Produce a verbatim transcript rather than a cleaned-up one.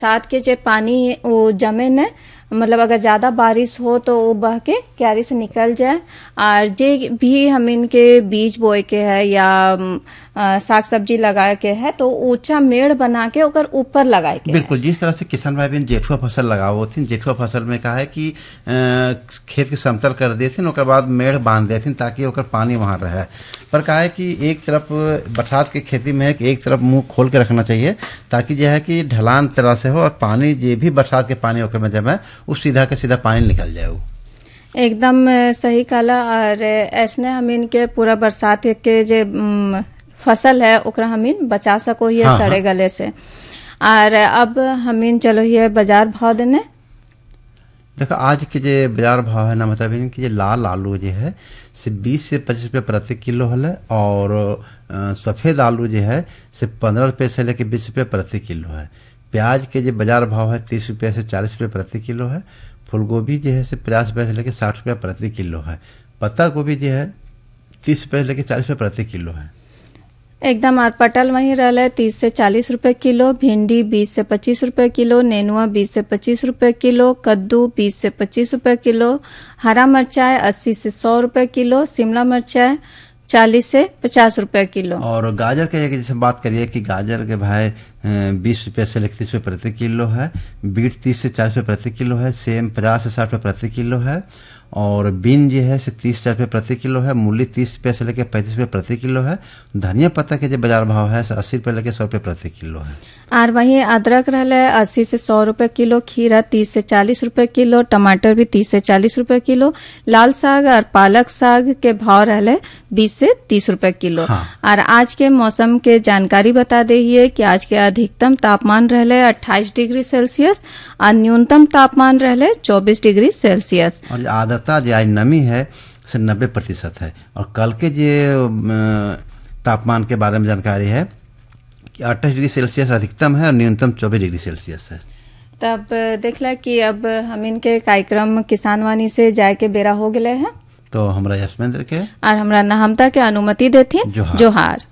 साथ के जे पानी वो जमे न, मतलब अगर ज़्यादा बारिश हो तो वो बह के क्यारी से निकल जाए। और जे भी हम इनके बीज बोए के है या साग सब्जी लगा के है तो ऊंचा मेड़ बना के ओकर ऊपर लगाए के बिल्कुल है। जिस तरह से किसान भाई बहन जेठुआ फसल लगाओ थी, जेठुआ फसल में कहा है कि खेत के समतल कर देथिन, ओकर बाद मेड़ बांध देथिन ताकि ओकर पानी वहाँ रहे। पर कहा है कि एक तरफ बरसात के खेती में है कि एक तरफ मुंह खोल के रखना चाहिए ताकि जो है कि ढलान तरह से हो और पानी जे भी बरसात के पानी ओकर में जमे उस सीधा के सीधा पानी निकल जाए। एकदम सही कहला। और ऐसने हम इनके पूरा बरसात के जे फसल है ओकरा हम इन बचा सको ये हाँ, सड़े हाँ। गले से। और अब हम इन चलो ये बाजार भाव देने देखो आज के जे बाजार भाव है ना, मतलब इनकी जे लाल आलू जो है से बीस से पच्चीस रुपये प्रति किलो है और सफ़ेद आलू जो है से पंद्रह रुपये से लेकर बीस रुपये प्रति किलो है। प्याज के जो बाजार भाव है तीस रुपये से चालीस रुपये प्रति किलो है। फूल गोभी जो है से पचास रुपये से लेकर साठ रुपये प्रति किलो है। पत्ता गोभी जो है तीस रुपये से लेकर चालीस रुपये प्रति किलो है एकदम। और पटल वहीं रहा तीस से चालीस रुपए किलो, भिंडी बीस से पच्चीस रुपए किलो, नेनुआ बीस से पच्चीस रुपए किलो, कद्दू बीस से पच्चीस रुपए किलो, हरा मिर्चाई अस्सी से सौ रुपए किलो, शिमला मिर्चाई चालीस से पचास रुपए किलो। और गाजर के जैसे बात करिए कि गाजर के भाई बीस रुपये से लेकर तीस रुपये प्रति किलो है, बीट तीस से चालीस रुपये प्रति किलो है, सेम पचास से साठ रुपये प्रति किलो है और बीन जो है से तीस रुपये प्रति किलो है, मूली तीस रुपये से लेकर पैंतीस रुपये प्रति किलो है। धनिया पत्ता के जो बाजार भाव है से अस्सी रुपये लेकर सौ रुपये प्रति किलो है। और वहीं अदरक रहा है अस्सी से सौ रुपये किलो, खीरा तीस से चालीस रुपये किलो, टमाटर भी तीस से चालीस रुपये किलो, लाल साग और पालक साग के भाव रहा बीस से तीस रुपये किलो। हाँ। और आज के मौसम के जानकारी बता दे कि आज के अधिकतम तापमान रहा अट्ठाईस डिग्री सेल्सियस और न्यूनतम तापमान रहा चौबीस डिग्री सेल्सियस। और आर्द्रता जो आज नमी है से नब्बे प्रतिशत है। और कल के जो तापमान के बारे में जानकारी है कि अट्ठाईस डिग्री सेल्सियस अधिकतम है और न्यूनतम चौबीस डिग्री सेल्सियस है। तब देखला कि अब हम इनके कार्यक्रम किसान वाणी से जाए के बेरा हो गए हैं, तो हमरा यशमेंद्र के और हमरा नहमता के अनुमति देती जोहार।